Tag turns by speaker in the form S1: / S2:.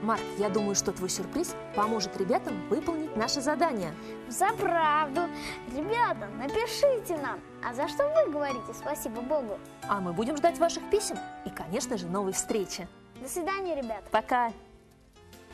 S1: Марк, я думаю, что твой сюрприз поможет ребятам выполнить наше задание.
S2: Взаправду. Ребята, напишите нам, а за что вы говорите спасибо Богу?
S1: А мы будем ждать ваших писем и, конечно же, новой встречи.
S2: До свидания, ребята.
S1: Пока!